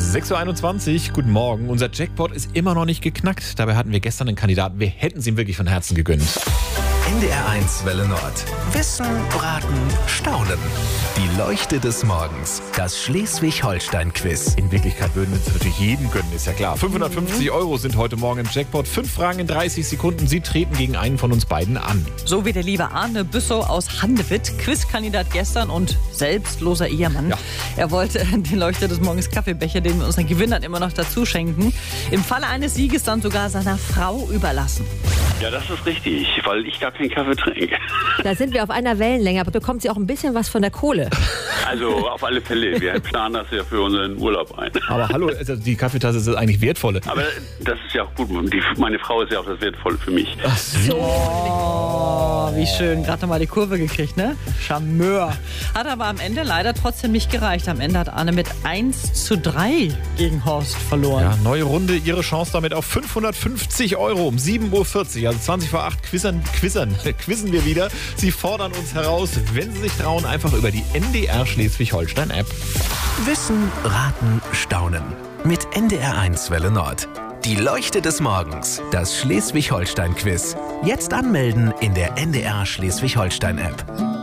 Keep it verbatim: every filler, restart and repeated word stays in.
sechs Uhr einundzwanzig, guten Morgen. Unser Jackpot ist immer noch nicht geknackt. Dabei hatten wir gestern einen Kandidaten. Wir hätten es ihm wirklich von Herzen gegönnt. N D R eins Welle Nord. Wissen, Raten, Staunen. Die Leuchte des Morgens. Das Schleswig-Holstein-Quiz. In Wirklichkeit würden wir es natürlich jedem gönnen, ist ja klar. fünfhundertfünfzig Euro sind heute Morgen im Jackpot. Fünf Fragen in dreißig Sekunden. Sie treten gegen einen von uns beiden an. So wie der liebe Arne Büssow aus Handewitt, Quizkandidat gestern und selbstloser Ehemann. Ja. Er wollte den Leuchte des Morgens Kaffeebecher, den wir unseren Gewinnern immer noch dazu schenken, im Falle eines Sieges dann sogar seiner Frau überlassen. Ja, das ist richtig, weil ich gar keinen Kaffee trinke. Da sind wir auf einer Wellenlänge, aber bekommt sie auch ein bisschen was von der Kohle. Also auf alle Fälle, wir planen das ja für unseren Urlaub ein. Aber hallo, also die Kaffeetasse ist eigentlich wertvolle. Aber das ist ja auch gut, die, meine Frau ist ja auch das Wertvolle für mich. Ach so. Oh, wie schön, gerade mal die Kurve gekriegt, ne? Charmeur. Hat aber am Ende leider trotzdem nicht gereicht. Am Ende hat Arne mit eins zu drei gegen Horst verloren. Ja, neue Runde, Ihre Chance damit auf fünfhundertfünfzig Euro um sieben Uhr vierzig. Also zwanzig vor acht quizzern, quizzern, quizzen wir wieder. Sie fordern uns heraus, wenn Sie sich trauen, einfach über die N D R Schleswig-Holstein-App. Wissen, Raten, Staunen. Mit N D R eins Welle Nord. Die Leuchte des Morgens. Das Schleswig-Holstein-Quiz. Jetzt anmelden in der N D R Schleswig-Holstein-App.